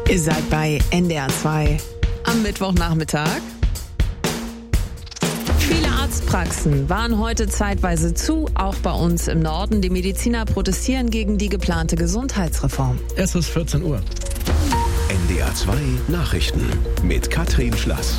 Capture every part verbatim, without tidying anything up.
Ihr seid bei N D R zwei am Mittwochnachmittag. Viele Arztpraxen waren heute zeitweise zu, auch bei uns im Norden. Die Mediziner protestieren gegen die geplante Gesundheitsreform. Es ist vierzehn Uhr. N D R zwei Nachrichten mit Katrin Schlass.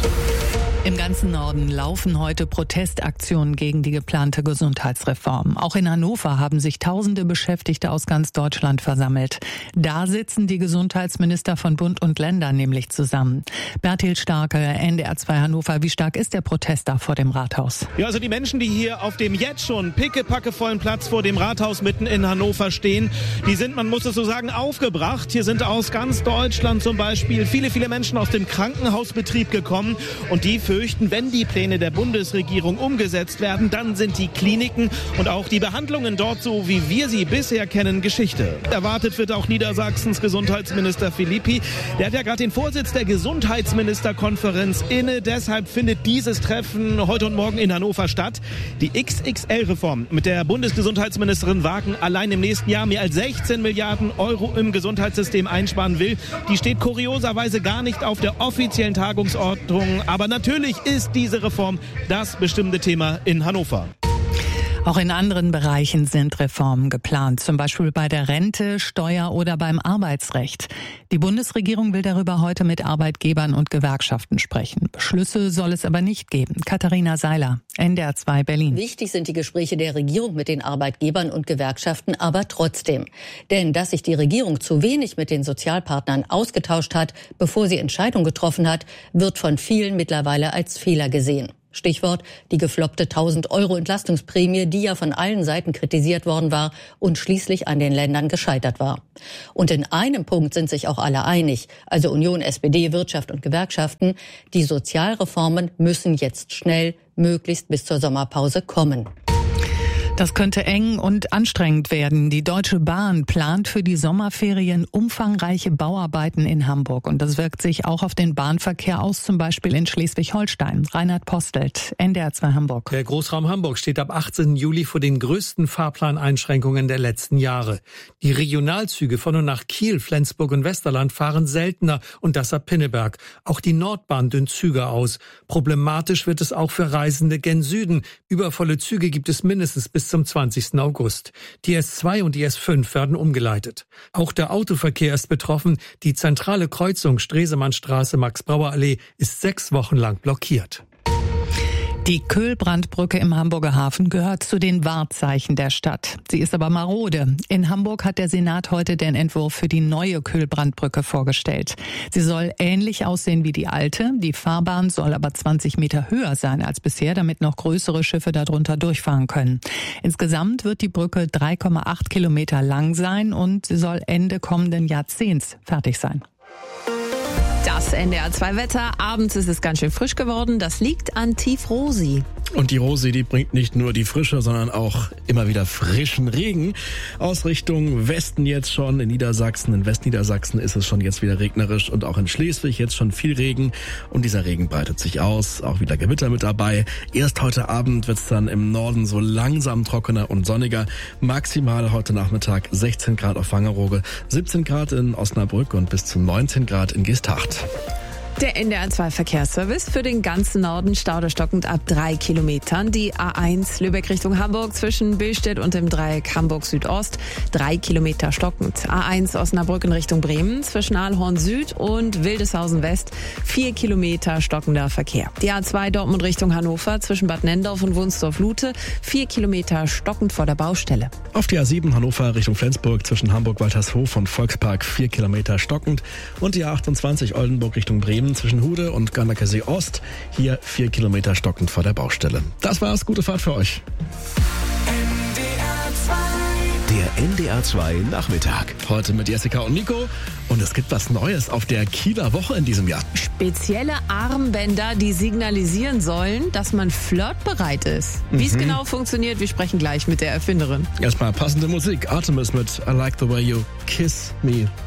Im ganzen Norden laufen heute Protestaktionen gegen die geplante Gesundheitsreform. Auch in Hannover haben sich tausende Beschäftigte aus ganz Deutschland versammelt. Da sitzen die Gesundheitsminister von Bund und Ländern nämlich zusammen. Bertil Starke, N D R zwei Hannover, wie stark ist der Protest da vor dem Rathaus? Ja, also die Menschen, die hier auf dem jetzt schon pickepackevollen Platz vor dem Rathaus mitten in Hannover stehen, die sind, man muss es so sagen, aufgebracht. Hier sind aus ganz Deutschland zum Beispiel viele, viele Menschen aus dem Krankenhausbetrieb gekommen und die fürchten, wenn die Pläne der Bundesregierung umgesetzt werden, dann sind die Kliniken und auch die Behandlungen dort, so wie wir sie bisher kennen, Geschichte. Erwartet wird auch Niedersachsens Gesundheitsminister Philippi. Der hat ja gerade den Vorsitz der Gesundheitsministerkonferenz inne. Deshalb findet dieses Treffen heute und morgen in Hannover statt. Die X X L-Reform mit der Bundesgesundheitsministerin Wagen allein im nächsten Jahr mehr als sechzehn Milliarden Euro im Gesundheitssystem einsparen will. Die steht kurioserweise gar nicht auf der offiziellen Tagungsordnung. Aber natürlich ist diese Reform das bestimmte Thema in Hannover. Auch in anderen Bereichen sind Reformen geplant, zum Beispiel bei der Rente, Steuer oder beim Arbeitsrecht. Die Bundesregierung will darüber heute mit Arbeitgebern und Gewerkschaften sprechen. Beschlüsse soll es aber nicht geben. Katharina Seiler, N D R zwei Berlin. Wichtig sind die Gespräche der Regierung mit den Arbeitgebern und Gewerkschaften, aber trotzdem. Denn dass sich die Regierung zu wenig mit den Sozialpartnern ausgetauscht hat, bevor sie Entscheidungen getroffen hat, wird von vielen mittlerweile als Fehler gesehen. Stichwort die gefloppte tausend Euro Entlastungsprämie, die ja von allen Seiten kritisiert worden war und schließlich an den Ländern gescheitert war. Und in einem Punkt sind sich auch alle einig, also Union, S P D, Wirtschaft und Gewerkschaften, die Sozialreformen müssen jetzt schnell, möglichst bis zur Sommerpause kommen. Das könnte eng und anstrengend werden. Die Deutsche Bahn plant für die Sommerferien umfangreiche Bauarbeiten in Hamburg. Und das wirkt sich auch auf den Bahnverkehr aus, zum Beispiel in Schleswig-Holstein. Reinhard Postelt, N D R zwei Hamburg. Der Großraum Hamburg steht ab achtzehnten Juli vor den größten Fahrplaneinschränkungen der letzten Jahre. Die Regionalzüge von und nach Kiel, Flensburg und Westerland fahren seltener und das ab Pinneberg. Auch die Nordbahn dünnt Züge aus. Problematisch wird es auch für Reisende gen Süden. Übervolle Züge gibt es mindestens bis zum zwanzigsten August. Die S zwei und die S fünf werden umgeleitet. Auch der Autoverkehr ist betroffen. Die zentrale Kreuzung Stresemannstraße Max-Brauer-Allee ist sechs Wochen lang blockiert. Die Köhlbrandbrücke im Hamburger Hafen gehört zu den Wahrzeichen der Stadt. Sie ist aber marode. In Hamburg hat der Senat heute den Entwurf für die neue Köhlbrandbrücke vorgestellt. Sie soll ähnlich aussehen wie die alte. Die Fahrbahn soll aber zwanzig Meter höher sein als bisher, damit noch größere Schiffe darunter durchfahren können. Insgesamt wird die Brücke drei Komma acht Kilometer lang sein und sie soll Ende kommenden Jahrzehnts fertig sein. Das N D R zwei Wetter. Abends ist es ganz schön frisch geworden. Das liegt an Tief-Rosi. Und die Rosi, die bringt nicht nur die Frische, sondern auch immer wieder frischen Regen. Aus Richtung Westen jetzt schon, in Niedersachsen, in Westniedersachsen ist es schon jetzt wieder regnerisch und auch in Schleswig jetzt schon viel Regen. Und dieser Regen breitet sich aus, auch wieder Gewitter mit dabei. Erst heute Abend wird's dann im Norden so langsam trockener und sonniger. Maximal heute Nachmittag sechzehn Grad auf Wangerooge, siebzehn Grad in Osnabrück und bis zu neunzehn Grad in Geesthacht. Der N D R zwei Verkehrsservice für den ganzen Norden staudestockend ab drei Kilometern. Die A eins Lübeck Richtung Hamburg zwischen Billstedt und dem Dreieck Hamburg Südost drei Kilometer stockend. A eins Osnabrück in Richtung Bremen zwischen Aalhorn Süd und Wildeshausen West vier Kilometer stockender Verkehr. Die A zwei Dortmund Richtung Hannover zwischen Bad Nendorf und Wunsdorf-Lute vier Kilometer stockend vor der Baustelle. Auf die A sieben Hannover Richtung Flensburg zwischen Hamburg-Waltershof und Volkspark vier Kilometer stockend. Und die A achtundzwanzig Oldenburg Richtung Bremen zwischen Hude und Garnackersee Ost. Hier vier Kilometer stockend vor der Baustelle. Das war's. Gute Fahrt für euch. Der N D R zwei Nachmittag. Heute mit Jessica und Nico. Und es gibt was Neues auf der Kieler Woche in diesem Jahr. Spezielle Armbänder, die signalisieren sollen, dass man flirtbereit ist. Wie es Mhm. genau funktioniert, wir sprechen gleich mit der Erfinderin. Erstmal passende Musik. Artemis mit I Like the Way You Kiss Me.